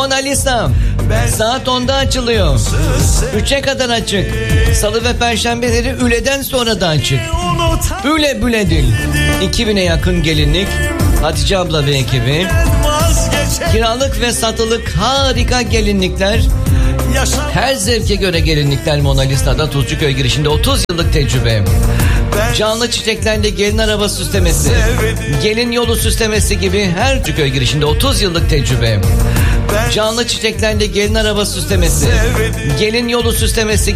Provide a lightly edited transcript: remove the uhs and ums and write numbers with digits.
Mona Lisa saat 10'da açılıyor. 3'e kadar açık. Salı ve perşembeleri Üle'den sonra da açık. Üle Büledül. 2000'e yakın gelinlik. Hatice abla ve ekibi. Kiralık ve satılık harika gelinlikler. Her zevke göre gelinlikler Mona Lisa'da Tuzcuköy girişinde 30 yıllık tecrübe. Canlı çiçeklerle gelin araba süslemesi, gelin yolu süslemesi gibi her Tuzcuköy girişinde 30 yıllık tecrübe. Canlı çiçeklerle gelin araba süslemesi, gelin yolu süslemesi